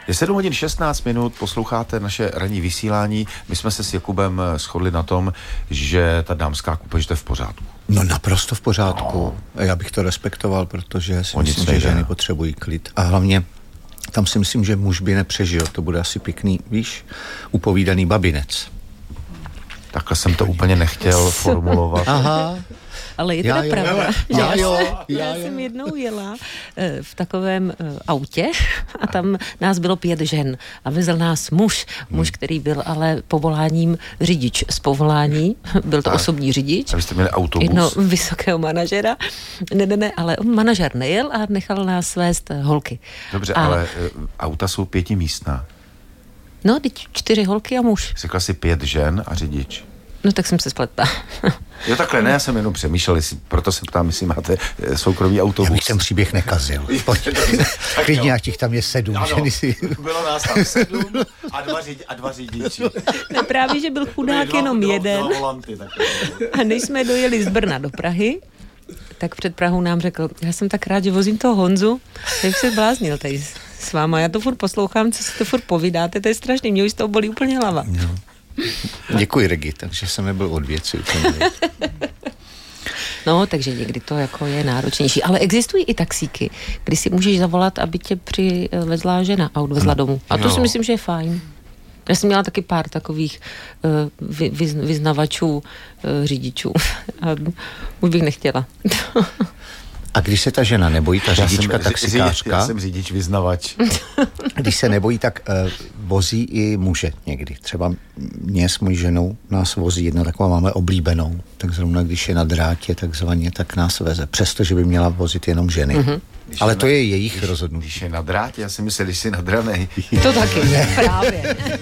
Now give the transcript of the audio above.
Je 7 hodin 16 minut, posloucháte naše ranní vysílání. My jsme se s Jakubem shodli na tom, že ta dámská kupež je v pořádku. No naprosto v pořádku. Já bych to respektoval, protože si myslím, že ženy potřebují klid. A hlavně tam si myslím, že muž by nepřežil. To bude asi pěkný, víš, upovídaný babinec. Takhle jsem to úplně nechtěl formulovat. Aha. Ale je teda pravda. Já jsem jednou jela v takovém autě a tam nás bylo 5 žen a vezl nás muž, který byl ale povoláním řidič z povolání, byl to osobní řidič. A vy jste měli autobus? Jedno vysokého manažera. Ne, ale on manažer nejel a nechal nás vést holky. Dobře, ale auta jsou 5místná. No, teď 4 holky a muž. Řekla si 5 žen a řidič. No tak jsem se spletla. Jo, takhle ne, já jsem jenom přemýšlel, proto se ptám, jestli máte soukromý autobus. Já bych ten příběh nekazil. Klidně, ať těch tam je 7. Ano, bylo nás tam 7 a dva řidiči. No právě, že byl chudák jenom jeden. A než jsme dojeli z Brna do Prahy, tak před Prahou nám řekl, já jsem tak rád, že vozím toho Honzu, jak se bláznil tady s váma. Já to furt poslouchám, co si to furt povídáte, to je strašný, mě už z toho bolí úplně hlava. No. Děkuji, Regi, takže jsem nebyl od věci. No, takže někdy to jako je náročnější. Ale existují i taxíky, kdy si můžeš zavolat, aby tě přivezla žena a odvezla domů. A to si myslím, že je fajn. Já jsem měla taky pár takových vyznavačů, řidičů. A už bych nechtěla. A když se ta žena nebojí, ta řidička, taxikářka... Já jsem řidič vyznavač. Když se nebojí, tak vozí i muže někdy. Třeba mě s mojí ženou nás vozí jedna taková, máme oblíbenou. Tak zrovna když je na drátě takzvaně, tak nás veze. Přestože by měla vozit jenom ženy. Mm-hmm. Ale to je jejich rozhodnutí. Když je na drátě, já si myslím, když jsi na dranej. To taky, právě.